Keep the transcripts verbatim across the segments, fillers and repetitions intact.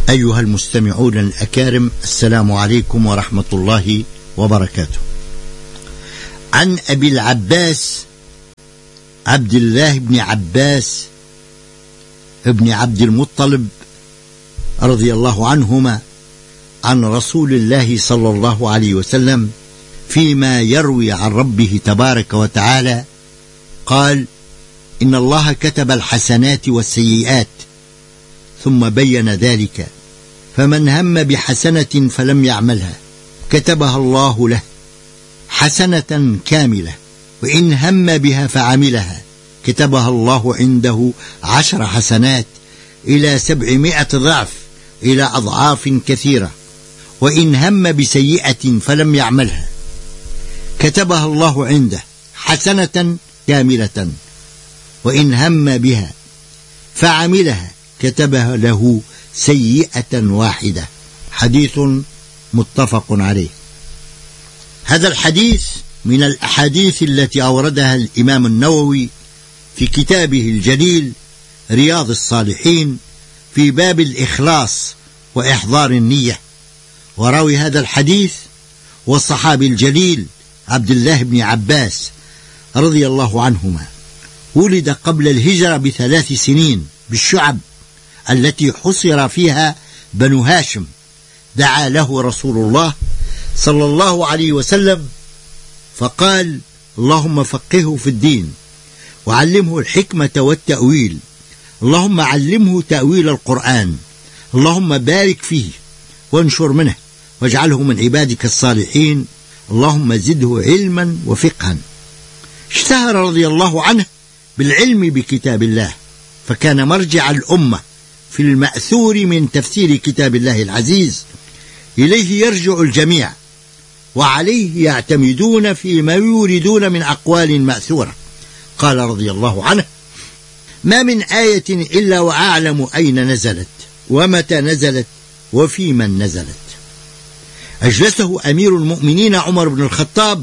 أيها المستمعون الأكارم، السلام عليكم ورحمة الله وبركاته. عن أبي العباس عبد الله بن عباس ابن عبد المطلب رضي الله عنهما عن رسول الله صلى الله عليه وسلم فيما يروي عن ربه تبارك وتعالى قال: إن الله كتب الحسنات والسيئات ثم بين ذلك، فمن هم بحسنة فلم يعملها كتبها الله له حسنة كاملة، وإن هم بها فعملها كتبها الله عنده عشر حسنات إلى سبعمائة ضعف إلى أضعاف كثيرة، وإن هم بسيئة فلم يعملها كتبها الله عنده حسنة كاملة، وإن هم بها فعملها كتبها له سيئة واحدة. حديث متفق عليه. هذا الحديث من الأحاديث التي أوردها الإمام النووي في كتابه الجليل رياض الصالحين في باب الإخلاص وإحضار النية. وراوي هذا الحديث والصحابي الجليل عبد الله بن عباس رضي الله عنهما، ولد قبل الهجرة بثلاث سنين بالشعب التي حصر فيها بنو هاشم. دعا له رسول الله صلى الله عليه وسلم فقال: اللهم فقهه في الدين وعلمه الحكمة والتأويل، اللهم علمه تأويل القرآن، اللهم بارك فيه وانشر منه واجعله من عبادك الصالحين، اللهم زده علما وفقها. اشتهر رضي الله عنه بالعلم بكتاب الله، فكان مرجع الأمة في المأثور من تفسير كتاب الله العزيز، إليه يرجع الجميع وعليه يعتمدون فيما يوردون من أقوال مأثورة. قال رضي الله عنه: ما من آية إلا وأعلم أين نزلت ومتى نزلت وفي من نزلت. أجلسه أمير المؤمنين عمر بن الخطاب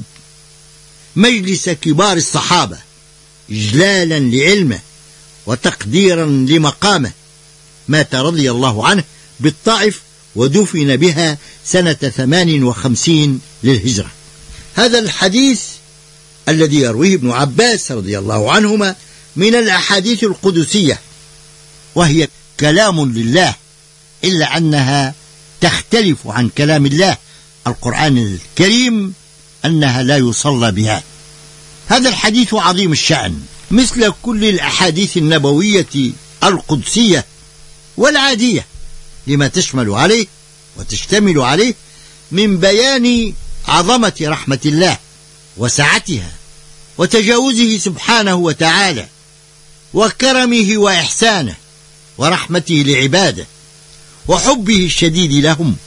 مجلس كبار الصحابة إجلالا لعلمه وتقديرا لمقامه. مات رضي الله عنه بالطائف ودفن بها سنة ثمان وخمسين للهجرة. هذا الحديث الذي يرويه ابن عباس رضي الله عنهما من الأحاديث القدسية، وهي كلام لله، إلا أنها تختلف عن كلام الله القرآن الكريم، أنها لا يصلى بها. هذا الحديث عظيم الشأن مثل كل الأحاديث النبوية القدسية والعادية، لما تشمل عليه وتشتمل عليه من بيان عظمة رحمة الله وسعتها وتجاوزه سبحانه وتعالى وكرمه وإحسانه ورحمته لعباده وحبه الشديد لهم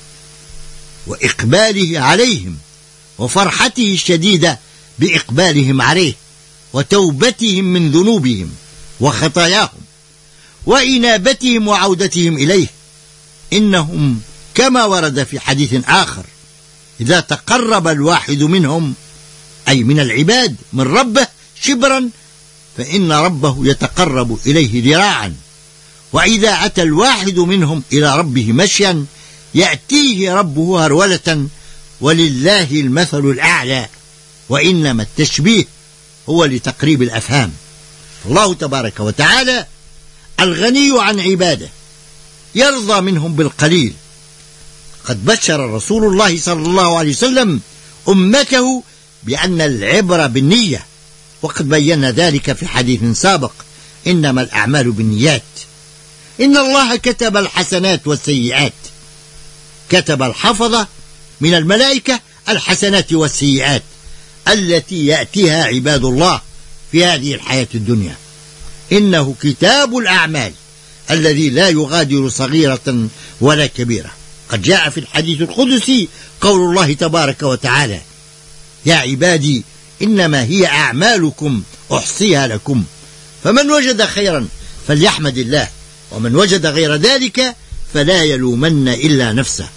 وإقباله عليهم وفرحته الشديدة بإقبالهم عليه وتوبتهم من ذنوبهم وخطاياهم وإنابتهم وعودتهم إليه. إنهم كما ورد في حديث آخر: إذا تقرب الواحد منهم، أي من العباد، من ربه شبرا فإن ربه يتقرب إليه ذراعا، وإذا أتى الواحد منهم إلى ربه مشيا يأتيه ربه هرولة، ولله المثل الأعلى، وإنما التشبيه هو لتقريب الأفهام. الله تبارك وتعالى الغني عن عباده يرضى منهم بالقليل. قد بشر رسول الله صلى الله عليه وسلم أمته بأن العبرة بالنية، وقد بينا ذلك في حديث سابق: إنما الأعمال بالنيات. إن الله كتب الحسنات والسيئات، كتب الحفظة من الملائكة الحسنات والسيئات التي يأتيها عباد الله في هذه الحياة الدنيا. إنه كتاب الأعمال الذي لا يغادر صغيرة ولا كبيرة. قد جاء في الحديث القدسي قول الله تبارك وتعالى: يا عبادي إنما هي أعمالكم أحصيها لكم، فمن وجد خيرا فليحمد الله، ومن وجد غير ذلك فلا يلومن إلا نفسه.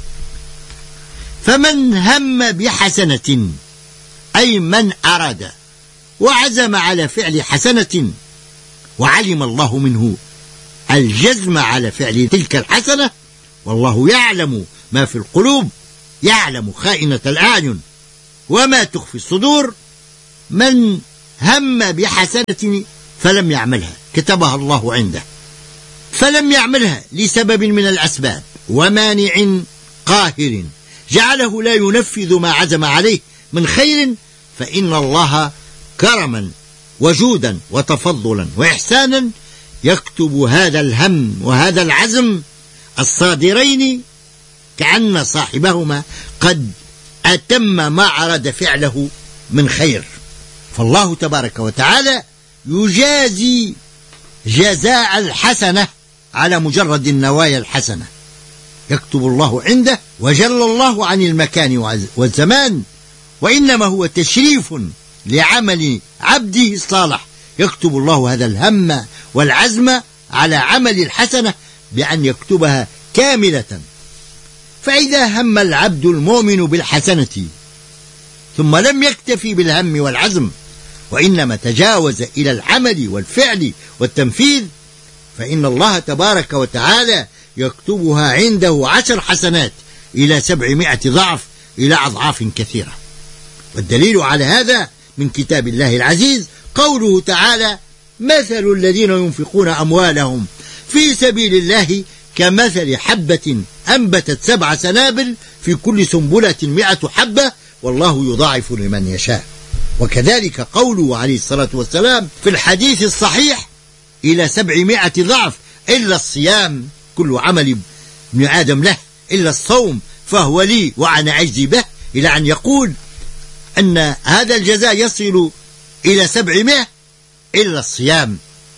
فمن هم بحسنة، أي من أراد وعزم على فعل حسنة وعلم الله منه الجزم على فعل تلك الحسنة، والله يعلم ما في القلوب، يعلم خائنة الأعين وما تخفي الصدور. من هم بحسنة فلم يعملها كتبها الله عنده، فلم يعملها لسبب من الأسباب ومانع قاهر جعله لا ينفذ ما عزم عليه من خير، فإن الله كرما وجودا وتفضلا وإحسانا يكتب هذا الهم وهذا العزم الصادرين كأن صاحبهما قد أتم ما أراد فعله من خير. فالله تبارك وتعالى يجازي جزاء الحسنة على مجرد النوايا الحسنة، يكتب الله عنده وجل الله عن المكان والزمان، وإنما هو تشريف لعمل عبده الصالح، يكتب الله هذا الهم والعزم على عمل الحسنة بأن يكتبها كاملة. فإذا هم العبد المؤمن بالحسنة ثم لم يكتفي بالهم والعزم وإنما تجاوز إلى العمل والفعل والتنفيذ، فإن الله تبارك وتعالى يكتبها عنده عشر حسنات إلى سبعمائة ضعف إلى أضعاف كثيرة. والدليل على هذا من كتاب الله العزيز قوله تعالى: مثل الذين ينفقون أموالهم في سبيل الله كمثل حبة أنبتت سبع سنابل في كل سنبلة مئة حبة والله يضاعف لمن يشاء. وكذلك قوله عليه الصلاة والسلام في الحديث الصحيح: إلى سبعمائة ضعف إلا الصيام، كل عمل ابن آدم له إلا الصوم فهو لي وأنا أجزي به، إلى أن يقول أن هذا الجزاء يصل إلى سبعمائة إلا الصيام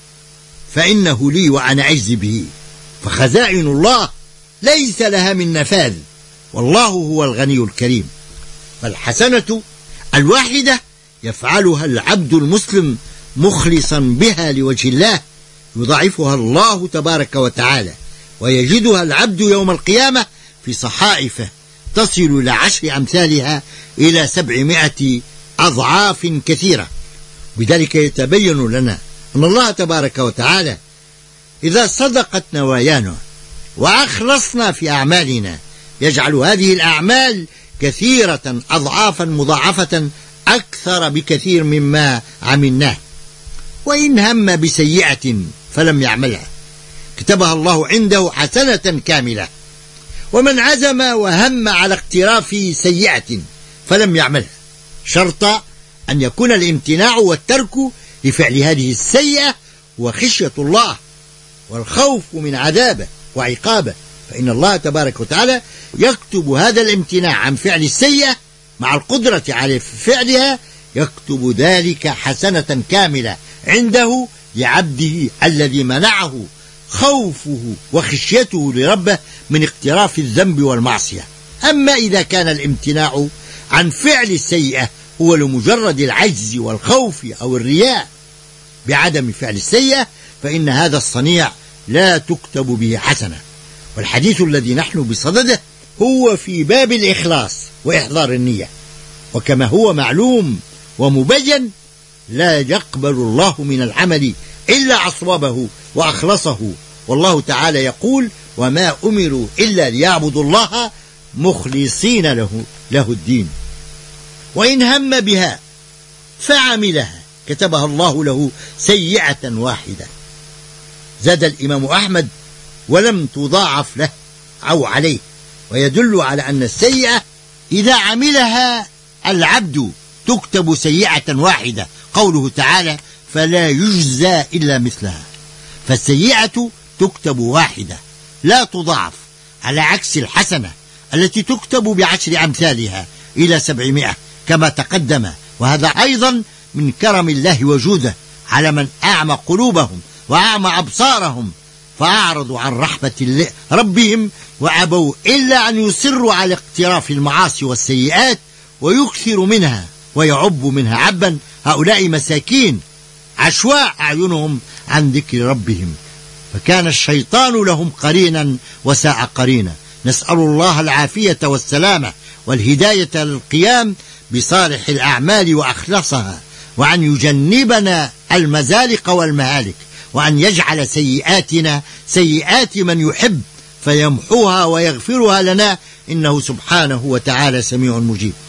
فإنه لي وأنا أجزي به. فخزائن الله ليس لها من نفاذ، والله هو الغني الكريم. فالحسنة الواحدة يفعلها العبد المسلم مخلصا بها لوجه الله يضاعفها الله تبارك وتعالى، ويجدها العبد يوم القيامة في صحائفه تصل إلى عشر أمثالها إلى سبعمائة أضعاف كثيرة. بذلك يتبين لنا أن الله تبارك وتعالى إذا صدقت نوايانا وأخلصنا في أعمالنا يجعل هذه الأعمال كثيرة أضعافا مضاعفة أكثر بكثير مما عملناه. وإن هم بسيئة فلم يعملها كتبها الله عنده حسنة كاملة. ومن عزم وهم على اقتراف سيئة فلم يعملها شرط أن يكون الامتناع والترك لفعل هذه السيئة وخشية الله والخوف من عذابه وعقابه، فإن الله تبارك وتعالى يكتب هذا الامتناع عن فعل السيئة مع القدرة على فعلها، يكتب ذلك حسنة كاملة عنده لعبده الذي منعه خوفه وخشيته لربه من اقتراف الذنب والمعصية. أما إذا كان الامتناع عن فعل السيئة هو لمجرد العجز والخوف أو الرياء بعدم فعل السيئة فإن هذا الصنيع لا تكتب به حسنة. والحديث الذي نحن بصدده هو في باب الإخلاص وإحضار النية، وكما هو معلوم ومبين لا يقبل الله من العمل إلا أصوبه وأخلصه، والله تعالى يقول: وما أمروا إلا ليعبدوا الله مخلصين له, له الدين. وإن هم بها فعملها كتبها الله له سيئة واحدة. زاد الإمام أحمد: ولم تضاعف له أو عليه، ويدل على أن السيئة إذا عملها العبد تكتب سيئة واحدة، قوله تعالى: فلا يجزى إلا مثلها. فالسيئة تكتب واحدة لا تضاعف، على عكس الحسنة التي تكتب بعشر أمثالها إلى سبعمائة كما تقدم. وهذا أيضا من كرم الله وجوده على من أعمى قلوبهم وأعمى أبصارهم فأعرضوا عن رحمة ربهم وأبوا إلا أن يصروا على اقتراف المعاصي والسيئات ويكثر منها ويعب منها عبا. هؤلاء مساكين عشواء أعينهم عن ذكر ربهم، فكان الشيطان لهم قرينا وساء قرينا. نسأل الله العافية والسلامة والهداية للقيام بصالح الأعمال وأخلصها، وأن يجنبنا المزالق والمهالك، وأن يجعل سيئاتنا سيئات من يحب، فيمحوها ويغفرها لنا، إنه سبحانه وتعالى سميع مجيب.